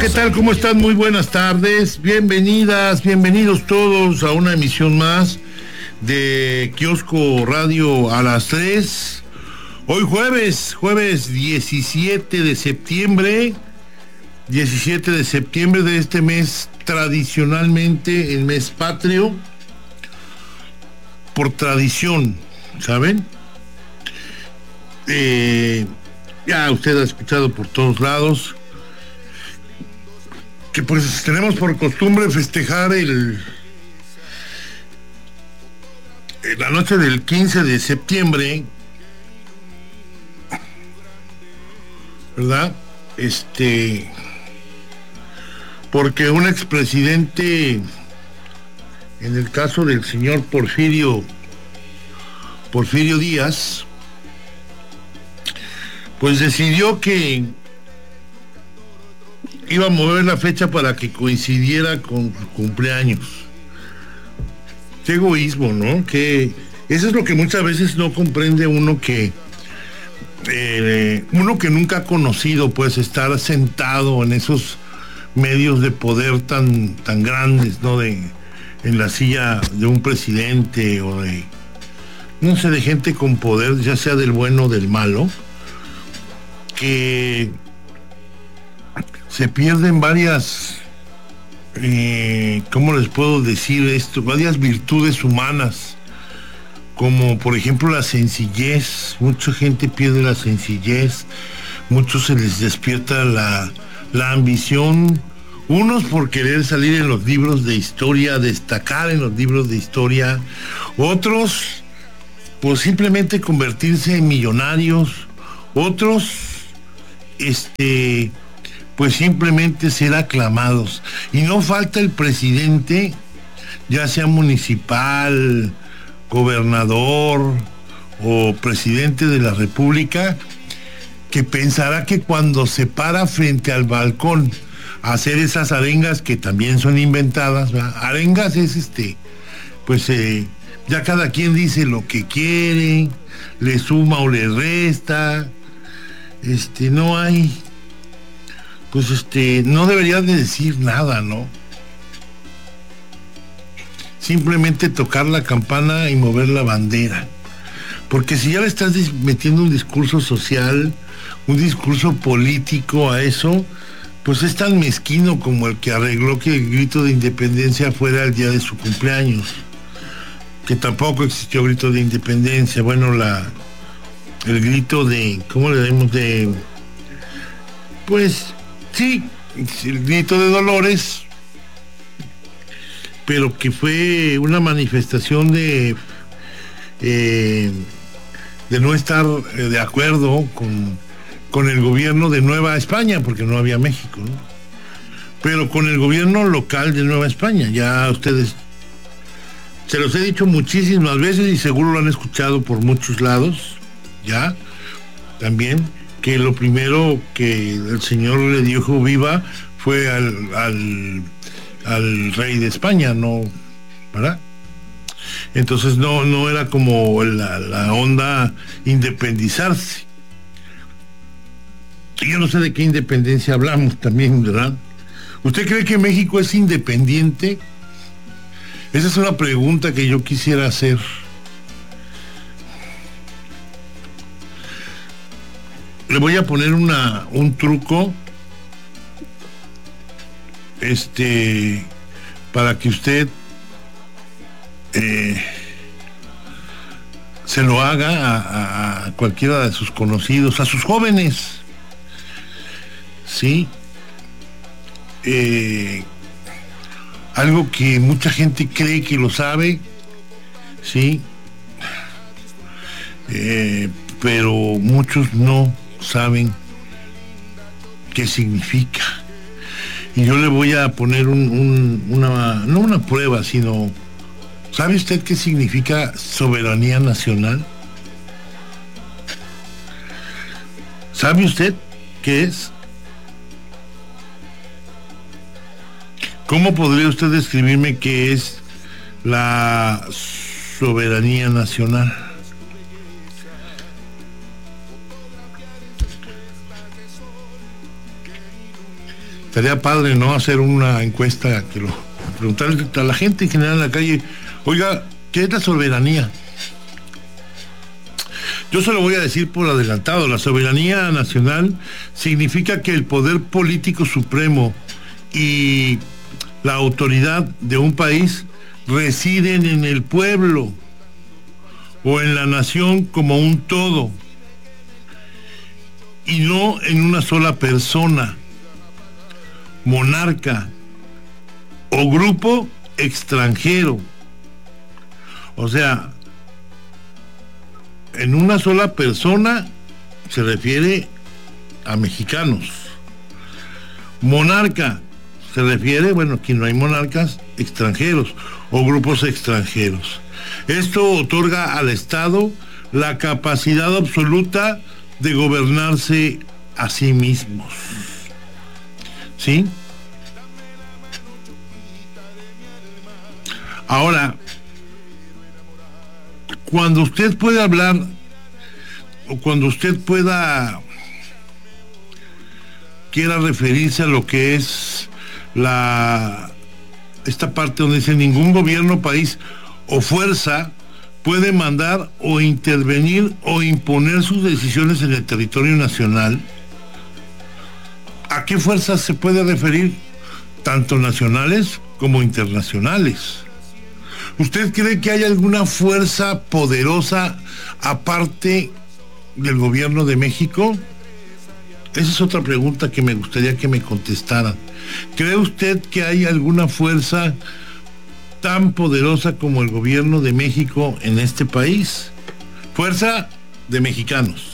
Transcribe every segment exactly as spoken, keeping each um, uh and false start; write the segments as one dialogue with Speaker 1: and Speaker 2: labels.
Speaker 1: ¿qué tal? ¿Cómo están? Muy buenas tardes. Bienvenidas, bienvenidos todos a una emisión más de Kiosco Radio a las tres. Hoy jueves, jueves diecisiete de septiembre, diecisiete de septiembre de este mes, tradicionalmente el mes patrio, por tradición, ¿saben? Eh, ya usted ha escuchado por todos lados que pues tenemos por costumbre festejar el la noche del quince de septiembre, ¿verdad? Este, porque un expresidente, en el caso del señor Porfirio Porfirio Díaz, pues decidió que iba a mover la fecha para que coincidiera con su cumpleaños. Qué egoísmo, ¿no? Que eso es lo que muchas veces no comprende uno, que eh, uno que nunca ha conocido, pues, estar sentado en esos medios de poder tan, tan grandes, ¿no? De, en la silla de un presidente o de, no sé, de gente con poder, ya sea del bueno o del malo, que se pierden varias, eh, ¿cómo les puedo decir esto? Varias virtudes humanas, como por ejemplo la sencillez. Mucha gente pierde la sencillez, muchos se les despierta la, la ambición, unos por querer salir en los libros de historia, destacar en los libros de historia, otros por simplemente convertirse en millonarios, otros, este... pues simplemente ser aclamados. Y no falta el presidente, ya sea municipal, gobernador o presidente de la República, que pensará que cuando se para frente al balcón a hacer esas arengas, que también son inventadas, ¿verdad? Arengas es este, pues eh, ya cada quien dice lo que quiere, le suma o le resta, este, no hay... pues este, no deberías de decir nada, ¿no? Simplemente tocar la campana y mover la bandera. Porque si ya le estás metiendo un discurso social, un discurso político a eso, pues es tan mezquino como el que arregló que el grito de independencia fuera el día de su cumpleaños. Que tampoco existió grito de independencia. Bueno, la el grito de, ¿cómo le decimos? De, pues... sí, el grito de Dolores, pero que fue una manifestación de eh, de no estar eh, de acuerdo con, con el gobierno de Nueva España, porque no había México, ¿no? Pero con el gobierno local de Nueva España. Ya ustedes, se los he dicho muchísimas veces y seguro lo han escuchado por muchos lados, ya, también, que lo primero que el señor le dijo viva fue al, al, al rey de España, ¿no? ¿Verdad? Entonces no, no era como la, la onda independizarse. Yo no sé de qué independencia hablamos también, ¿verdad? ¿Usted cree que México es independiente? Esa es una pregunta que yo quisiera hacer. Le voy a poner una, un truco, este, para que usted eh, se lo haga a, a cualquiera de sus conocidos, a sus jóvenes, ¿sí? Eh, algo que mucha gente cree que lo sabe, ¿sí? Eh, pero muchos no saben qué significa. Y yo le voy a poner un, un, una, no una prueba, sino, ¿sabe usted qué significa soberanía nacional? ¿Sabe usted qué es? ¿Cómo podría usted describirme qué es la soberanía nacional? Estaría padre, ¿no? Hacer una encuesta, que lo preguntarle a la gente en general en la calle, oiga, ¿qué es la soberanía? Yo se lo voy a decir por adelantado. La soberanía nacional significa que el poder político supremo y la autoridad de un país residen en el pueblo o en la nación como un todo y no en una sola persona, monarca o grupo extranjero. O sea, en una sola persona se refiere a mexicanos. Monarca se refiere, bueno, aquí no hay monarcas, extranjeros o grupos extranjeros. Esto otorga al Estado la capacidad absoluta de gobernarse a sí mismos. ¿Sí? Ahora, cuando usted pueda hablar, o cuando usted pueda, quiera referirse a lo que es la, esta parte donde dice ningún gobierno, país o fuerza puede mandar o intervenir o imponer sus decisiones en el territorio nacional, ¿a qué fuerzas se puede referir? Tanto nacionales como internacionales. ¿Usted cree que hay alguna fuerza poderosa aparte del gobierno de México? Esa es otra pregunta que me gustaría que me contestaran. ¿Cree usted que hay alguna fuerza tan poderosa como el gobierno de México en este país? Fuerza de mexicanos.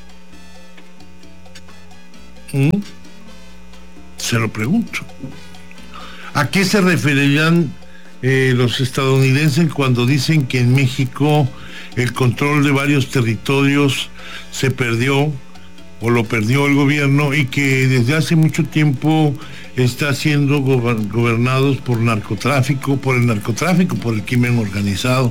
Speaker 1: ¿Mm? Se lo pregunto. ¿A qué se referirán eh, los estadounidenses cuando dicen que en México el control de varios territorios se perdió o lo perdió el gobierno y que desde hace mucho tiempo está siendo gobernados por narcotráfico, por el narcotráfico, por el crimen organizado?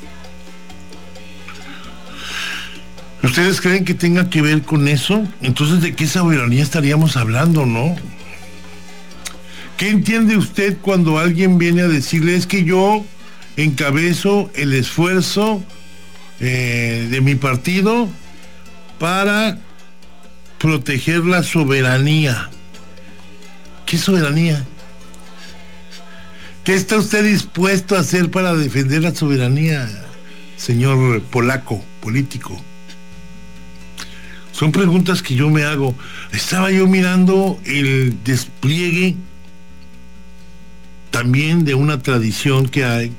Speaker 1: ¿Ustedes creen que tenga que ver con eso? Entonces, ¿de qué soberanía estaríamos hablando, no? ¿Qué entiende usted cuando alguien viene a decirle es que yo encabezo el esfuerzo eh, de mi partido para proteger la soberanía? ¿Qué soberanía? ¿Qué está usted dispuesto a hacer para defender la soberanía, señor polaco, político? Son preguntas que yo me hago. Estaba yo mirando el despliegue también de una tradición que hay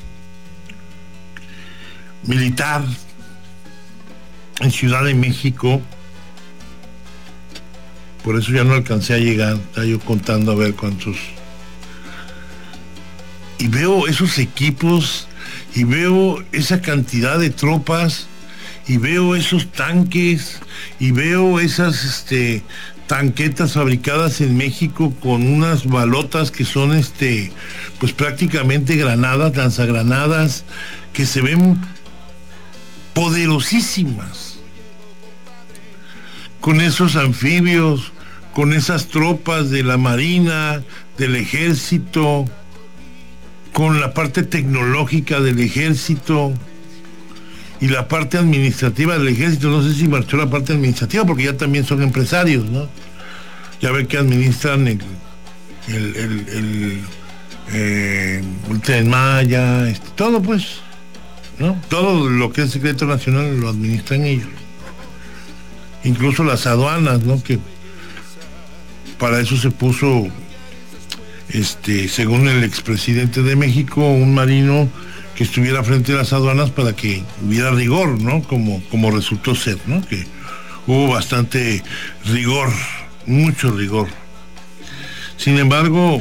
Speaker 1: militar en Ciudad de México. Por eso ya no alcancé a llegar, estaba yo contando a ver cuántos. Y veo esos equipos, y veo esa cantidad de tropas, y veo esos tanques, y veo esas este, tanquetas fabricadas en México con unas balotas que son este, pues prácticamente granadas, lanzagranadas, que se ven poderosísimas. Con esos anfibios, con esas tropas de la Marina, del Ejército, con la parte tecnológica del Ejército y la parte administrativa del Ejército. No sé si marchó la parte administrativa porque ya también son empresarios, ¿no? Ya ven que administran el el, el, el, eh, el Tren Maya, este, todo pues, ¿no? Todo lo que es secreto nacional lo administran ellos. Incluso las aduanas, ¿no? Que para eso se puso, este, según el expresidente de México, un marino que estuviera frente a las aduanas para que hubiera rigor, ¿no? Como, como resultó ser, ¿no? Que hubo bastante rigor, mucho rigor. Sin embargo,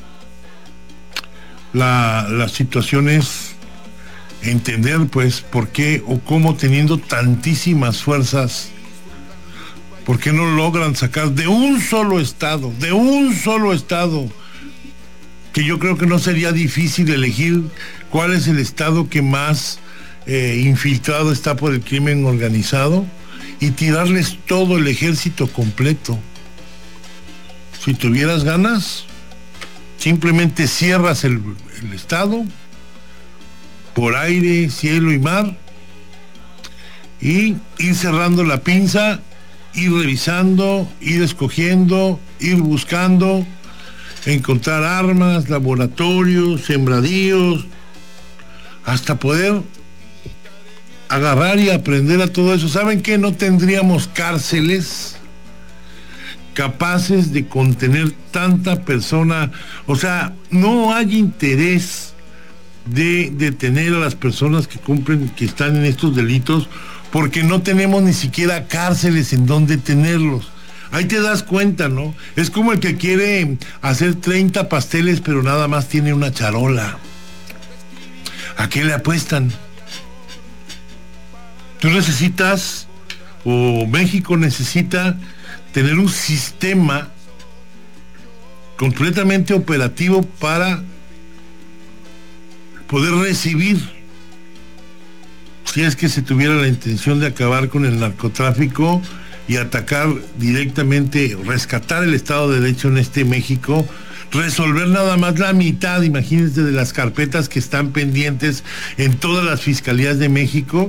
Speaker 1: la, la situación es entender, pues, por qué o cómo teniendo tantísimas fuerzas, ¿por qué no logran sacar de un solo estado, de un solo estado, que yo creo que no sería difícil elegir cuál es el estado que más eh, infiltrado está por el crimen organizado, y tirarles todo el ejército completo? si tuvieras ganas, simplemente cierras el, el estado por aire, cielo y mar, y ir cerrando la pinza, ir revisando, ir escogiendo, ir buscando, encontrar armas, laboratorios, sembradíos, hasta poder agarrar y aprender a todo eso. ¿Saben qué? No tendríamos cárceles capaces de contener tanta persona. O sea, no hay interés de detener a las personas que cumplen, que están en estos delitos, porque no tenemos ni siquiera cárceles en donde tenerlos. Ahí te das cuenta, ¿no? Es como el que quiere hacer treinta pasteles, pero nada más tiene una charola. ¿A qué le apuestan? Tú necesitas, o México necesita, tener un sistema completamente operativo para poder recibir, si es que se tuviera la intención de acabar con el narcotráfico y atacar directamente, rescatar el Estado de Derecho en este México, resolver nada más la mitad, imagínense, de las carpetas que están pendientes en todas las fiscalías de México.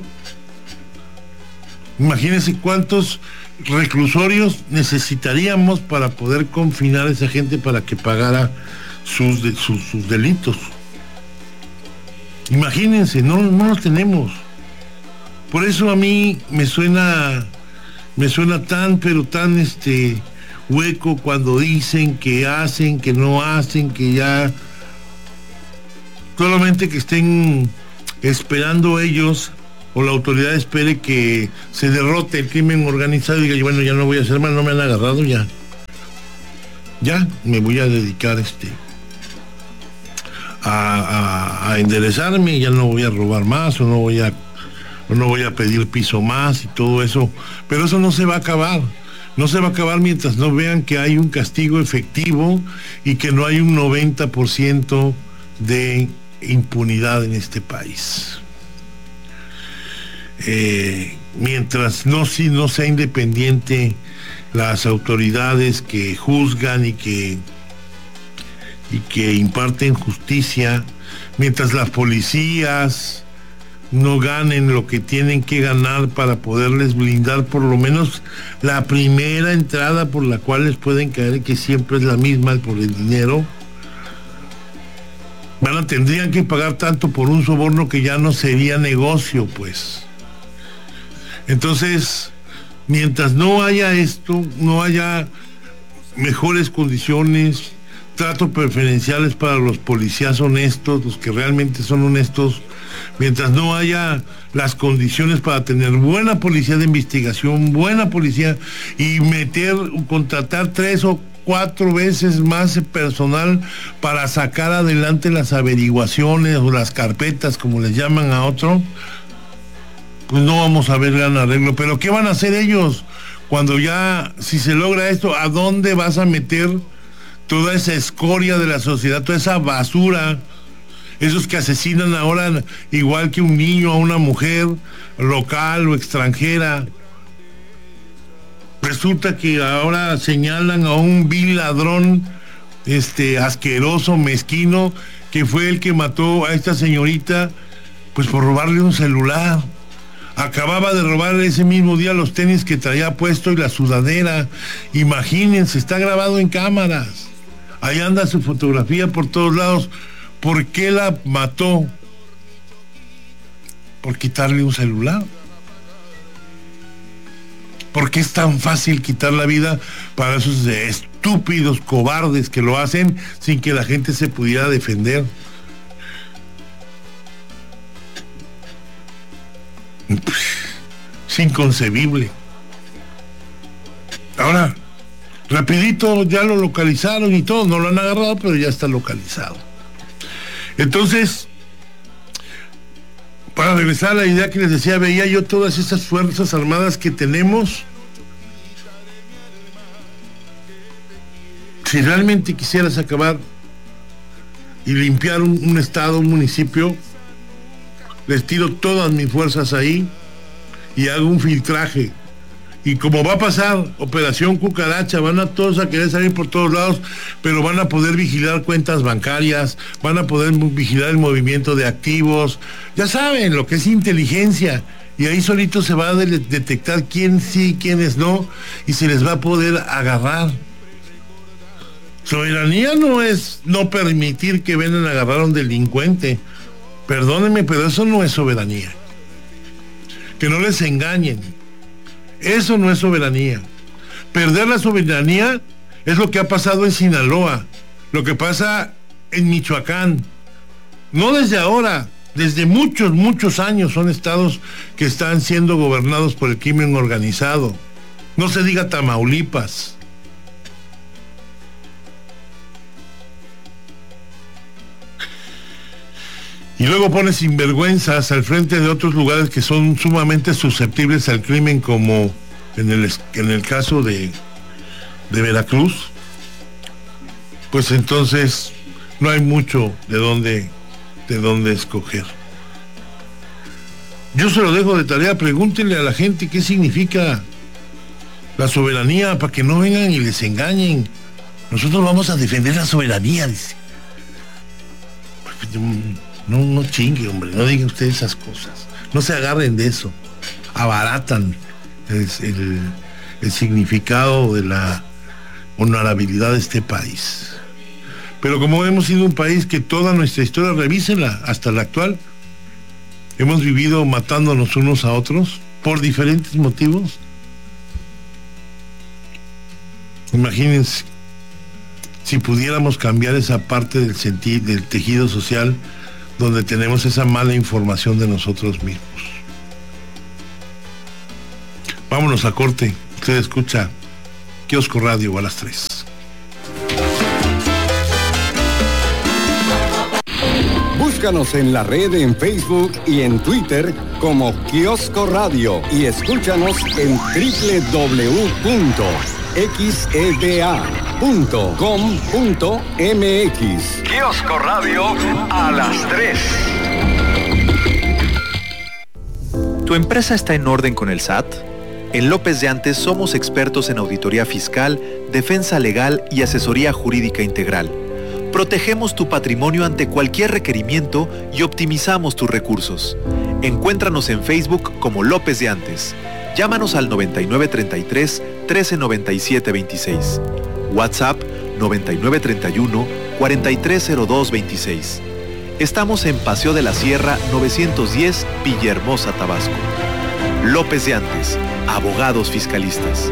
Speaker 1: Imagínense cuántos reclusorios necesitaríamos para poder confinar a esa gente para que pagara sus, de, sus, sus delitos. Imagínense, no, no los tenemos. Por eso a mí me suena, me suena tan, pero tan este hueco cuando dicen que hacen, que no hacen, que ya solamente que estén esperando ellos, o la autoridad espere que se derrote el crimen organizado y diga, bueno, ya no voy a hacer más, no me han agarrado, ya. Ya me voy a dedicar este a, a, a enderezarme, ya no voy a robar más, o no voy a, o no voy a pedir piso más y todo eso. Pero eso no se va a acabar. No se va a acabar mientras no vean que hay un castigo efectivo y que no hay un noventa por ciento de impunidad en este país. Eh, mientras no, si no sea independiente las autoridades que juzgan y que y que imparten justicia, mientras las policías no ganen lo que tienen que ganar para poderles blindar por lo menos la primera entrada por la cual les pueden caer, que siempre es la misma, por el dinero, van a, tendrían que pagar tanto por un soborno que ya no sería negocio, pues. Entonces, mientras no haya esto, no haya mejores condiciones, tratos preferenciales para los policías honestos, los que realmente son honestos, mientras no haya las condiciones para tener buena policía de investigación, buena policía, y meter, contratar tres o cuatro veces más personal para sacar adelante las averiguaciones o las carpetas, como les llaman a otro, pues no vamos a ver gran arreglo. Pero ¿qué van a hacer ellos cuando ya, si se logra esto, a dónde vas a meter toda esa escoria de la sociedad, toda esa basura, esos que asesinan ahora igual que un niño a una mujer local o extranjera? Resulta que ahora señalan a un vil ladrón, este asqueroso, mezquino, que fue el que mató a esta señorita, pues por robarle un celular. Acababa de robar ese mismo día los tenis que traía puesto y la sudadera. Imagínense, está grabado en cámaras. Ahí anda su fotografía por todos lados. ¿Por qué la mató? ¿Por quitarle un celular? ¿Por qué es tan fácil quitar la vida para esos estúpidos cobardes que lo hacen sin que la gente se pudiera defender? Es inconcebible. Ahora, rapidito ya lo localizaron y todo, no lo han agarrado, pero ya está localizado. Entonces, para regresar a la idea que les decía, veía yo todas esas fuerzas armadas que tenemos. Si realmente quisieras acabar y limpiar un, un estado, un municipio, les tiro todas mis fuerzas ahí y hago un filtraje Y como va a pasar Operación Cucaracha, van a todos a querer salir por todos lados, pero van a poder vigilar cuentas bancarias, van a poder vigilar el movimiento de activos, ya saben lo que es inteligencia, y ahí solito se va a de- detectar quién sí, quiénes no, y se les va a poder agarrar. Soberanía no es no permitir que vengan a agarrar a un delincuente, perdónenme, pero eso no es soberanía. Que no les engañen. Eso no es soberanía. Perder la soberanía es lo que ha pasado en Sinaloa, lo que pasa en Michoacán. No desde ahora, desde muchos, muchos años son estados que están siendo gobernados por el crimen organizado. No se diga Tamaulipas. Y luego pone sinvergüenzas al frente de otros lugares que son sumamente susceptibles al crimen, como en el, en el caso de, de Veracruz. Pues entonces no hay mucho de dónde, de dónde escoger. Yo se lo dejo de tarea, pregúntenle a la gente qué significa la soberanía, para que no vengan y les engañen. Nosotros vamos a defender la soberanía, dice. No, no chingue, hombre, no digan ustedes esas cosas. No se agarren de eso. Abaratan el, el, el significado de la honorabilidad de este país. Pero como hemos sido un país que toda nuestra historia, revísenla, hasta la actual, hemos vivido matándonos unos a otros por diferentes motivos. Imagínense si pudiéramos cambiar esa parte del senti- del tejido social donde tenemos esa mala información de nosotros mismos. Vámonos a corte. Usted escucha Kiosco Radio a las tres.
Speaker 2: Búscanos en la red en Facebook y en Twitter como Kiosco Radio y escúchanos en doble u doble u doble u punto x e d a punto com punto m x.
Speaker 3: Kiosco Radio a las tres.
Speaker 4: ¿Tu empresa está en orden con el S A T? En López de Antes somos expertos en auditoría fiscal, defensa legal y asesoría jurídica integral. Protegemos tu patrimonio ante cualquier requerimiento y optimizamos tus recursos. Encuéntranos en Facebook como López de Antes. Llámanos al noventa y nueve treinta y tres, trece noventa y siete veintiséis. WhatsApp noventa y nueve treinta y uno, cuarenta y tres cero dos veintiséis. Estamos en Paseo de la Sierra novecientos diez, Villahermosa, Tabasco. López de Antes, abogados fiscalistas.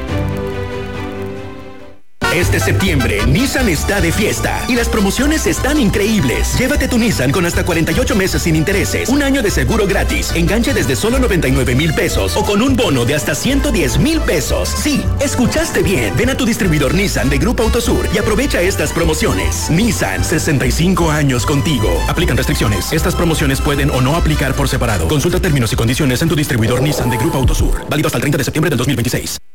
Speaker 5: Este septiembre, Nissan está de fiesta y las promociones están increíbles. Llévate tu Nissan con hasta cuarenta y ocho meses sin intereses, un año de seguro gratis, enganche desde solo noventa y nueve mil pesos o con un bono de hasta ciento diez mil pesos. Sí, escuchaste bien. Ven a tu distribuidor Nissan de Grupo Autosur y aprovecha estas promociones. Nissan, sesenta y cinco años contigo. Aplican restricciones. Estas promociones pueden o no aplicar por separado. Consulta términos y condiciones en tu distribuidor Nissan de Grupo Autosur. Válido hasta el treinta de septiembre del dos mil veintiséis.